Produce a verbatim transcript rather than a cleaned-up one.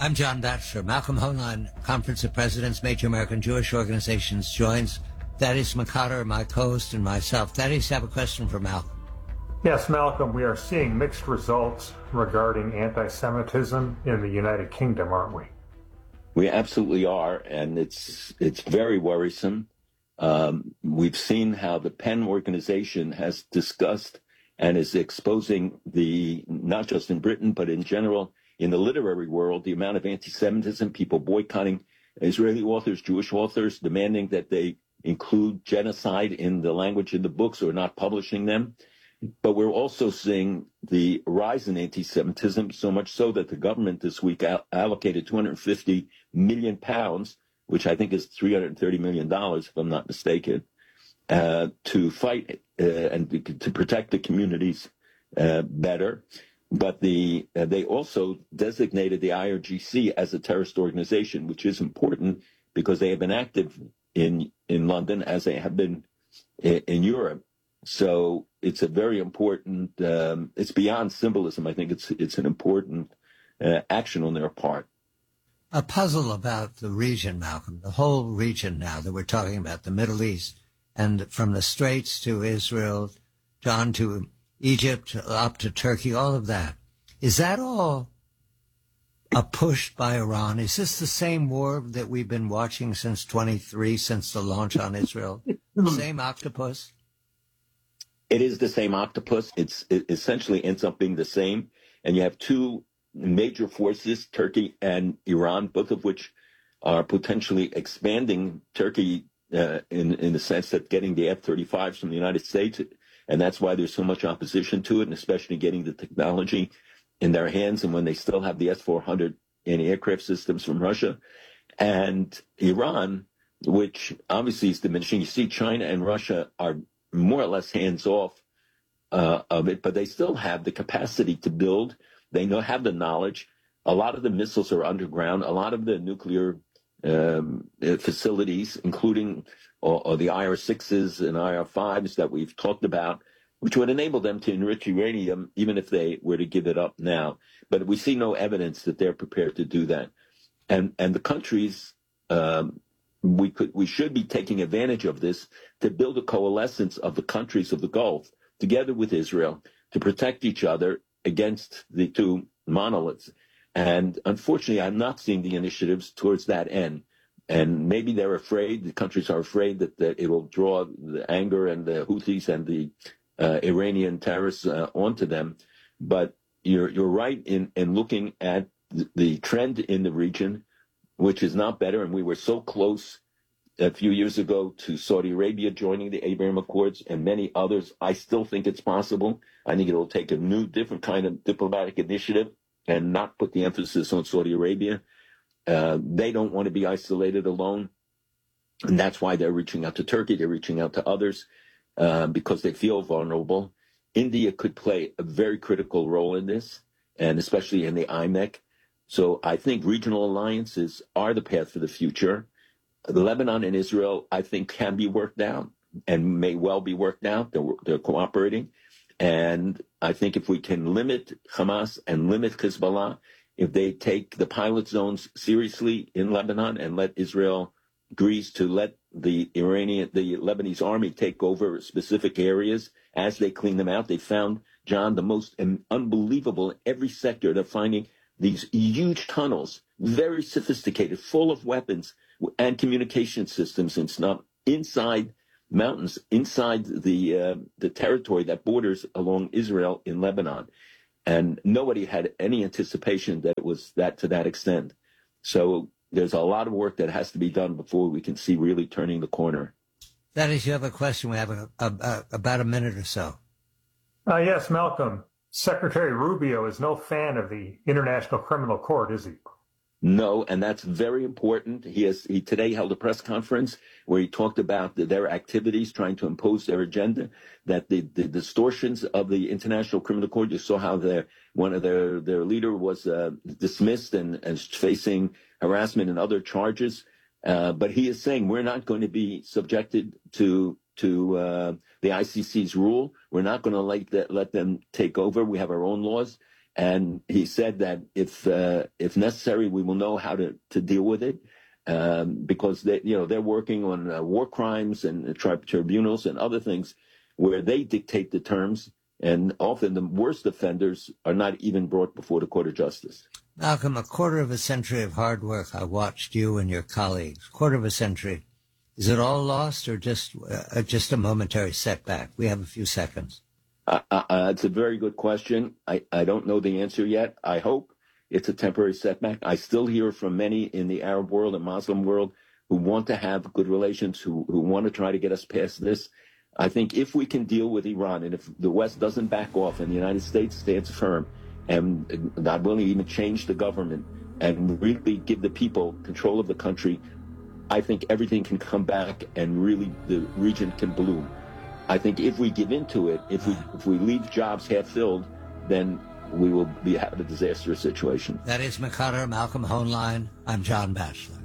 I'm John Batchelor. Malcolm Hoenlein, Conference of Presidents, Major American Jewish Organizations, joins Thaddeus McCotter, my co-host, and myself. Thaddeus, have a question for Malcolm. Yes, Malcolm, we are seeing mixed results regarding anti-Semitism in the United Kingdom, aren't we? We absolutely are, and it's it's very worrisome. Um, we've seen how the PEN organization has discussed and is exposing the, not just in Britain, but in general, in the literary world, the amount of anti-Semitism, people boycotting Israeli authors, Jewish authors, demanding that they include genocide in the language in the books or not publishing them. But we're also seeing the rise in anti-Semitism, so much so that the government this week allocated two hundred fifty million pounds, which I think is three hundred thirty million dollars, if I'm not mistaken, uh, to fight uh, and to protect the communities uh, better. But the uh, they also designated the I R G C as a terrorist organization, which is important because they have been active in in London as they have been in, in Europe. So it's a very important. Um, it's beyond symbolism. I think it's it's an important uh, action on their part. A puzzle about the region, Malcolm, the whole region now that we're talking about, the Middle East, and from the Straits to Israel, down to Egypt, up to Turkey, all of that. Is that all a push by Iran? Is this the same war that we've been watching since twenty-three, since the launch on Israel? Same octopus? It is the same octopus. It's, it essentially ends up being the same. And you have two major forces, Turkey and Iran, both of which are potentially expanding Turkey uh, in, in the sense that getting the F thirty-fives from the United States. And that's why there's so much opposition to it, and especially getting the technology in their hands. And when they still have the S four hundred anti-aircraft systems from Russia. And Iran, which obviously is diminishing. You see China and Russia are more or less hands off uh, of it, but they still have the capacity to build. They know have the knowledge. A lot of the missiles are underground. A lot of the nuclear um, facilities, including or, or the I R sixes and I R fives that we've talked about, which would enable them to enrich uranium, even if they were to give it up now. But we see no evidence that they're prepared to do that. And and the countries, um, we could we should be taking advantage of this to build a coalescence of the countries of the Gulf together with Israel to protect each other against the two monoliths. And unfortunately, I'm not seeing the initiatives towards that end. And maybe they're afraid, the countries are afraid that, that it will draw the anger and the Houthis and the uh, Iranian terrorists uh, onto them. But you're you're right in, in looking at the, the trend in the region, which is not better. And we were so close a few years ago to Saudi Arabia joining the Abraham Accords and many others. I still think it's possible. I think it will take a new, different kind of diplomatic initiative and not put the emphasis on Saudi Arabia. Uh, they don't want to be isolated alone. And that's why they're reaching out to Turkey. They're reaching out to others uh, because they feel vulnerable. India could play a very critical role in this, and especially in the I M E C. So I think regional alliances are the path for the future. Lebanon and Israel, I think, can be worked out and may well be worked out. They're, they're cooperating. And I think if we can limit Hamas and limit Hezbollah, if they take the pilot zones seriously in Lebanon and let Israel agrees to let the Iranian, the Lebanese army take over specific areas as they clean them out. They found, John, the most unbelievable in every sector. They're finding these huge tunnels, very sophisticated, full of weapons and communication systems and stuff inside mountains, inside the uh, the territory that borders along Israel in Lebanon. And nobody had any anticipation that it was that to that extent. So there's a lot of work that has to be done before we can see really turning the corner. That is, you have a question. We have a, a, a, about a minute or so. Uh, yes, Malcolm. Secretary Rubio is no fan of the International Criminal Court, is he? No, and that's very important. He has he today held a press conference where he talked about the, their activities trying to impose their agenda, that the, the distortions of the International Criminal Court, you saw how their one of their their leader was uh, dismissed and, and facing harassment and other charges. Uh, but he is saying we're not going to be subjected to to uh, the I C C's rule. We're not going to let that, let them take over. We have our own laws. And he said that if uh, if necessary, we will know how to, to deal with it, um, because they, you know, they're working on uh, war crimes and uh, tri- tribunals and other things where they dictate the terms, and often the worst offenders are not even brought before the Court of Justice. Malcolm, a quarter of a century of hard work. I watched you and your colleagues. Quarter of a century. Is it all lost or just uh, just a momentary setback? We have a few seconds. Uh, uh, it's a very good question. I, I don't know the answer yet. I hope it's a temporary setback. I still hear from many in the Arab world and Muslim world who want to have good relations, who, who want to try to get us past this. I think if we can deal with Iran, and if the West doesn't back off and the United States stands firm and God willing even change the government and really give the people control of the country, I think everything can come back and really the region can bloom. I think if we give into it, if we if we leave jobs half filled, then we will be have a disastrous situation. That is Muqadder Malcolm Hoenlein. I'm John Batchelor.